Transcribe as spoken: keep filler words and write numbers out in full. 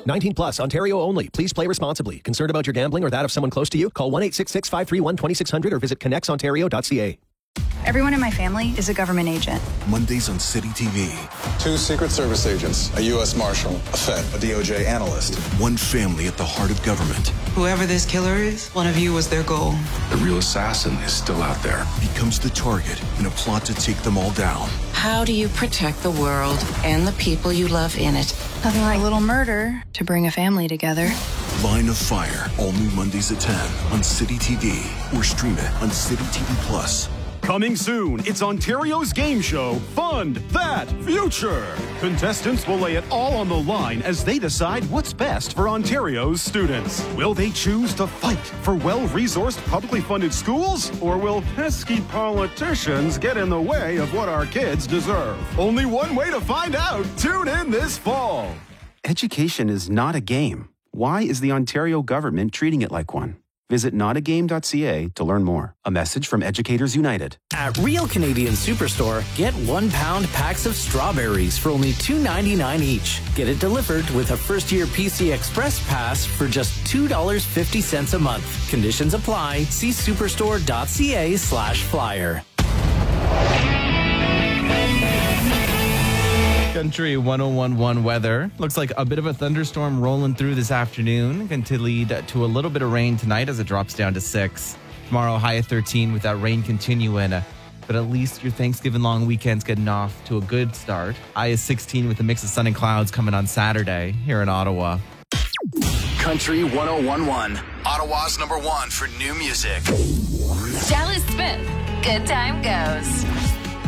nineteen plus, Ontario only. Please play responsibly. Concerned about your gambling or that of someone close to you? Call one eight six six, five three one, two six zero zero or visit connects ontario dot c a. Everyone in my family is a government agent. Mondays on City T V. Two Secret Service agents, a U S Marshal, a Fed, a D O J analyst. One family at the heart of government. Whoever this killer is, one of you was their goal. The real assassin is still out there. Becomes the target in a plot to take them all down. How do you protect the world and the people you love in it? Nothing like a little murder to bring a family together. Line of Fire, all new Mondays at ten on City T V or stream it on City T V Plus. Coming soon, it's Ontario's game show, Fund That Future. Contestants will lay it all on the line as they decide what's best for Ontario's students. Will they choose to fight for well-resourced, publicly funded schools? Or will pesky politicians get in the way of what our kids deserve? Only one way to find out. Tune in this fall. Education is not a game. Why is the Ontario government treating it like one? Visit not a game dot c a to learn more. A message from Educators United. At Real Canadian Superstore, get one pound packs of strawberries for only two ninety-nine each. Get it delivered with a first-year P C Express Pass for just two dollars and fifty cents a month. Conditions apply. See superstore dot c a slash flyer. Country one oh one one weather. Looks like a bit of a thunderstorm rolling through this afternoon. Going to lead to a little bit of rain tonight as it drops down to six. Tomorrow, high at thirteen with that rain continuing. But at least your Thanksgiving long weekend's getting off to a good start. High is sixteen with a mix of sun and clouds coming on Saturday here in Ottawa. Country one oh one one. Ottawa's number one for new music. Dallas Smith. Good time goes.